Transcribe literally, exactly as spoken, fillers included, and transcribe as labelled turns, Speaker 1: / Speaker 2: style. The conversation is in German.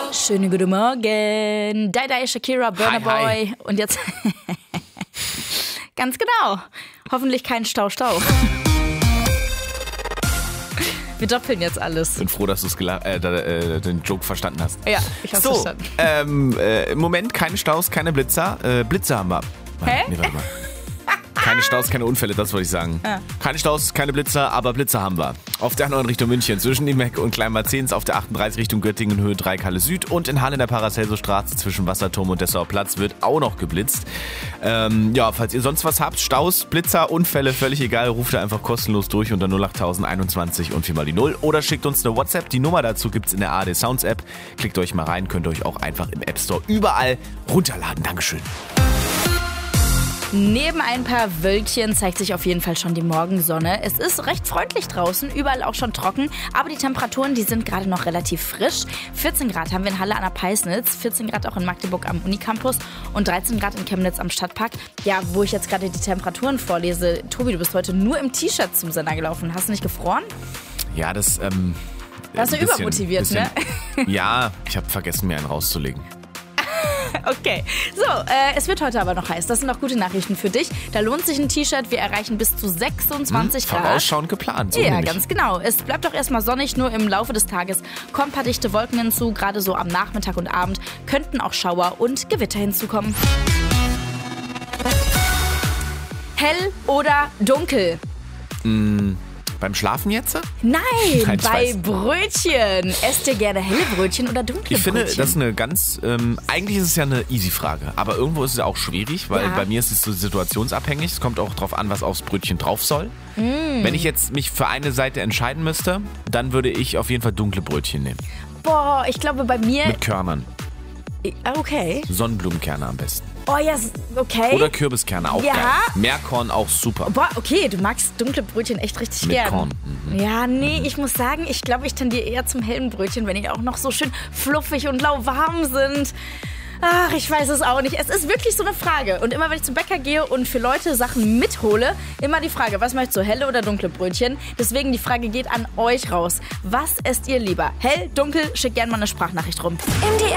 Speaker 1: Schönen guten Morgen. Dai Dai, Shakira, Burna Boy.
Speaker 2: Hi, hi.
Speaker 1: Und jetzt ganz genau. Hoffentlich kein Stau, Stau. Wir doppeln jetzt alles.
Speaker 2: Bin froh, dass du äh, äh, den Joke verstanden hast.
Speaker 1: Ja, ich hab's
Speaker 2: so,
Speaker 1: verstanden.
Speaker 2: Ähm, äh, im Moment keine Staus, keine Blitzer. Äh, Blitze haben wir.
Speaker 1: Hä?
Speaker 2: Nee, warte mal. Keine Staus, keine Unfälle, das wollte ich sagen.
Speaker 1: Ah.
Speaker 2: Keine Staus, keine Blitzer, aber Blitzer haben wir. Auf der neun Richtung München zwischen Niemek und Kleinmarzens, auf der achtunddreißig Richtung Göttingen, Höhe drei Kalle Süd und in Halle in der Paracelso-Straße zwischen Wasserturm und Dessauer Platz wird auch noch geblitzt. Ähm, ja, falls ihr sonst was habt, Staus, Blitzer, Unfälle, völlig egal, ruft ihr einfach kostenlos durch unter null acht null eins eins und viermal die null oder schickt uns eine WhatsApp. Die Nummer dazu gibt's in der A R D Sounds App. Klickt euch mal rein, könnt ihr euch auch einfach im App Store überall runterladen. Dankeschön.
Speaker 1: Neben ein paar Wölkchen zeigt sich auf jeden Fall schon die Morgensonne. Es ist recht freundlich draußen, überall auch schon trocken, aber die Temperaturen, die sind gerade noch relativ frisch. vierzehn Grad haben wir in Halle an der Peisnitz, vierzehn Grad auch in Magdeburg am Unicampus und dreizehn Grad in Chemnitz am Stadtpark. Ja, wo ich jetzt gerade die Temperaturen vorlese. Tobi, du bist heute nur im T-Shirt zum Sender gelaufen. Hast du nicht gefroren?
Speaker 2: Ja, das, ähm...
Speaker 1: Warst du
Speaker 2: bisschen,
Speaker 1: übermotiviert,
Speaker 2: bisschen,
Speaker 1: ne?
Speaker 2: Ja, ich habe vergessen, mir einen rauszulegen.
Speaker 1: Okay, so, äh, es wird heute aber noch heiß. Das sind auch gute Nachrichten für dich. Da lohnt sich ein T-Shirt. Wir erreichen bis zu sechsundzwanzig
Speaker 2: hm,
Speaker 1: Grad.
Speaker 2: Vorausschauend geplant. So
Speaker 1: ja,
Speaker 2: nämlich.
Speaker 1: ganz genau. Es bleibt auch erstmal sonnig, nur im Laufe des Tages kommen ein paar dichte Wolken hinzu. Gerade so am Nachmittag und Abend könnten auch Schauer und Gewitter hinzukommen. Hell oder dunkel?
Speaker 2: Mm. Beim Schlafen jetzt?
Speaker 1: Nein,
Speaker 2: Nein
Speaker 1: bei
Speaker 2: weiß.
Speaker 1: Brötchen. Esst ihr gerne helle Brötchen oder dunkle
Speaker 2: Ich finde,
Speaker 1: Brötchen?
Speaker 2: das ist eine ganz, ähm, eigentlich ist es ja eine easy Frage, aber irgendwo ist es ja auch schwierig, weil
Speaker 1: Ja.
Speaker 2: bei mir ist es so situationsabhängig. Es kommt auch drauf an, was aufs Brötchen drauf soll.
Speaker 1: Mm.
Speaker 2: Wenn ich jetzt mich für eine Seite entscheiden müsste, dann würde ich auf jeden Fall dunkle Brötchen nehmen.
Speaker 1: Boah, ich glaube bei mir...
Speaker 2: Mit Körnern.
Speaker 1: Okay.
Speaker 2: Sonnenblumenkerne am besten.
Speaker 1: Oh ja, okay.
Speaker 2: Oder Kürbiskerne, auch
Speaker 1: Ja.
Speaker 2: geil. Meerkorn auch super.
Speaker 1: Boah, okay, du magst dunkle Brötchen echt richtig
Speaker 2: Mit
Speaker 1: gern.
Speaker 2: Korn. Mhm.
Speaker 1: Ja, nee, ich muss sagen, ich glaube, ich tendiere eher zum hellen Brötchen, wenn die auch noch so schön fluffig und lauwarm sind. Ach, ich weiß es auch nicht. Es ist wirklich so eine Frage. Und immer, wenn ich zum Bäcker gehe und für Leute Sachen mithole, immer die Frage, was möchtest du, helle oder dunkle Brötchen? Deswegen die Frage geht an euch raus. Was esst ihr lieber? Hell, dunkel? Schickt gerne mal eine Sprachnachricht rum.
Speaker 3: M D R